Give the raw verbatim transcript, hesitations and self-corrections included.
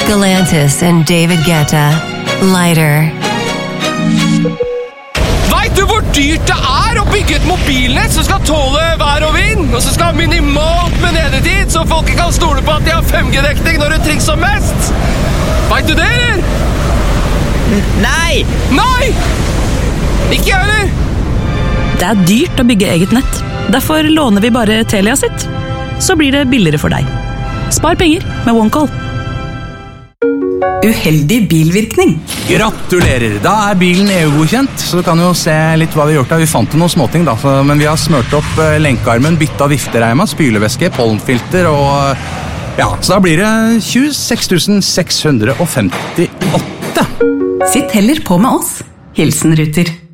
Galantis and David Guetta. Lighter. Vet du hvor dyrt det er å bygge et mobilnett som skal tåle vær og vind, og som skal ha minimalt med nedetid, så folk kan stole på at de har fem G-dekning når det trengs som mest? Vet du det, eller? Nei! Nei! Ikke jeg, eller? Det er dyrt å bygge eget nett. Derfor låner vi bare Telia sitt. Så blir det billigere for deg. Spar penger med OneCall. Uheldig bilvirkning. Gratulerer, da er bilen E U-godkjent, så du kan jo se litt hva vi har gjort da. Vi fant jo noen småting da, så, men vi har smørt opp eh, lenkearmen, bytta viftereima, spylevæske, pollenfilter og ja, så da blir det tjueseks tusen seks hundre femtiåtte. Sitt heller på med oss. Hilsen Ruter.